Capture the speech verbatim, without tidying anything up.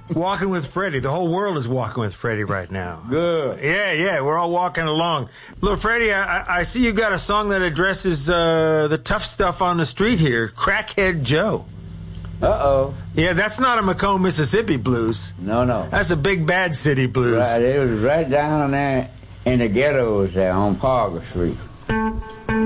Walking with Freddie. The whole world is walking with Freddie right now. Good. Yeah, yeah, we're all walking along. Look, Freddie, I, I see you got a song that addresses uh, the tough stuff on the street here. Crackhead Joe. Uh-oh. Yeah, that's not a Macomb, Mississippi blues. No, no. That's a big bad city blues. Right, it was right down there in the ghettos there on Parker Street.